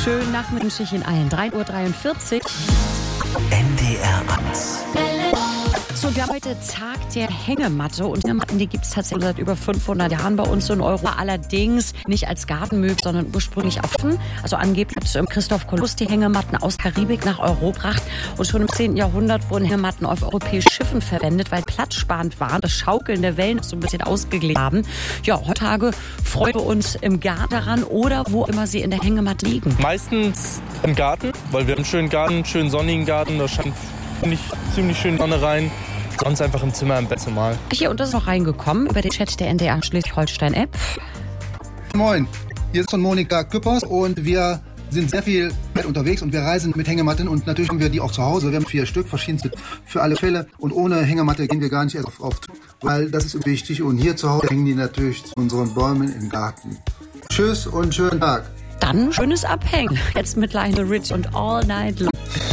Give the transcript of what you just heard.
Schönen Nachmittag in allen. 3:43 Uhr. NDR 1. So, wir haben heute Tag der Hängematte und Hängematten, die gibt es tatsächlich seit über 500 Jahren bei uns in Europa. Allerdings nicht als Gartenmöbel, sondern ursprünglich auf Waffen. Also angeblich hat Christoph Kolumbus die Hängematten aus Karibik nach Europa gebracht. Und schon im 10. Jahrhundert wurden Hängematten auf europäischen Schiffen verwendet, weil platzsparend waren, das Schaukeln der Wellen so ein bisschen ausgeglichen haben. Ja, heutzutage freuen wir uns im Garten daran oder wo immer sie in der Hängematte liegen. Meistens im Garten, weil wir haben einen schönen Garten, einen schönen sonnigen Garten. Da scheint ziemlich schön Sonne rein. Sonst einfach im Zimmer im Bett normal. Hier, und das ist noch reingekommen über den Chat der NDR Schleswig-Holstein-App. Moin, hier ist von Monika Küppers und wir sind sehr viel unterwegs und wir reisen mit Hängematten und natürlich haben wir die auch zu Hause. Wir haben 4 Stück, verschiedenste für alle Fälle und ohne Hängematte gehen wir gar nicht erst auf weil das ist wichtig und hier zu Hause hängen die natürlich zu unseren Bäumen im Garten. Tschüss und schönen Tag. Dann schönes Abhängen. Jetzt mit Lionel Rich und All Night Long.